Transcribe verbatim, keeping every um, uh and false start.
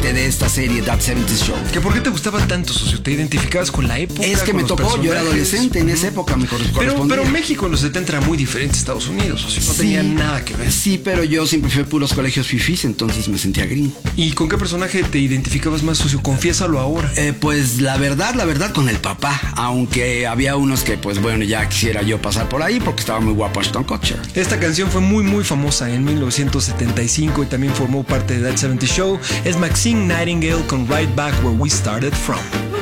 parte de esta serie That setenta Show. ¿Que por qué te gustaba tanto, socio? ¿Te identificabas con la época? Es que me tocó, yo era adolescente en esa época, me correspondía. Pero, pero México en los setenta era muy diferente a Estados Unidos, socio. No sí, tenía nada que ver. Sí, pero yo siempre fui a puros colegios fifís, entonces me sentía gringo. ¿Y con qué personaje te identificabas más, socio? Confiésalo ahora. Eh, pues la verdad, la verdad con el papá. Aunque había unos que, pues bueno, ya quisiera yo pasar por ahí porque estaba muy guapo Ashton Kutcher. Esta canción fue muy muy famosa en mil novecientos setenta y cinco y también formó parte de That setenta Show. Es Maxine Nightingale con Right Back Where We Started From.